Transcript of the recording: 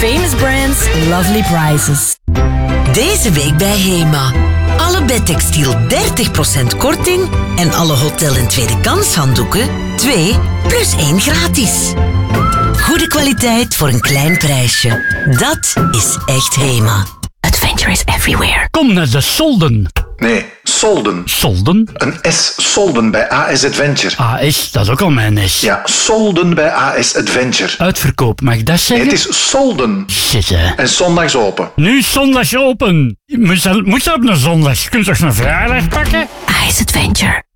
Famous brands, lovely prices. Deze week bij HEMA. Alle bedtextiel 30% korting en alle hotel- en tweede kans handdoeken 2 plus 1 gratis. Goede kwaliteit voor een klein prijsje. Dat is echt HEMA. Adventure is everywhere. Kom naar de Solden. Nee, Solden. Solden? Een S, Solden bij AS Adventure. AS, dat is ook al mijn S. Ja, Solden bij AS Adventure. Uitverkoop, mag ik dat zeggen? Het is Solden. Shit, hè. En zondags open. Nu is zondags open. Moet dat op een zondag? Je kunt toch een vrijdag pakken? AS Adventure.